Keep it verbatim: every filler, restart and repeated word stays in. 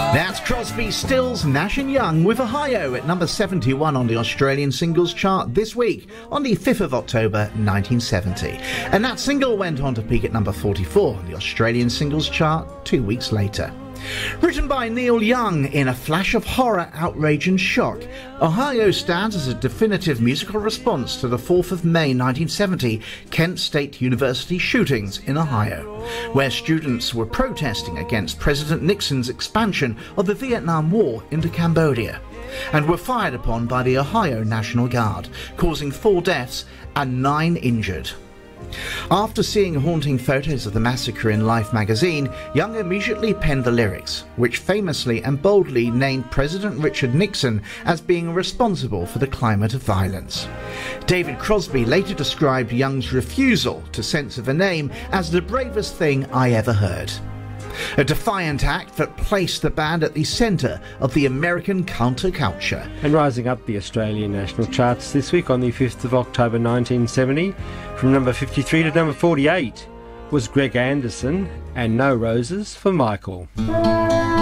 That's Crosby, Stills, Nash and Young with Ohio at number seventy-one on the Australian singles chart this week on the fifth of October nineteen seventy. And that single went on to peak at number forty-four on the Australian singles chart two weeks later. Written by Neil Young in a flash of horror, outrage and shock, Ohio stands as a definitive musical response to the fourth of May nineteen seventy Kent State University shootings in Ohio, where students were protesting against President Nixon's expansion of the Vietnam War into Cambodia, and were fired upon by the Ohio National Guard, causing four deaths and nine injured. After seeing haunting photos of the massacre in Life magazine, Young immediately penned the lyrics, which famously and boldly named President Richard Nixon as being responsible for the climate of violence. David Crosby later described Young's refusal to censor the name as the bravest thing I ever heard. A defiant act that placed the band at the centre of the American counterculture. And rising up the Australian national charts this week on the fifth of October nineteen seventy, from number fifty-three to number forty-eight, was Greg Anderson and No Roses for Michael.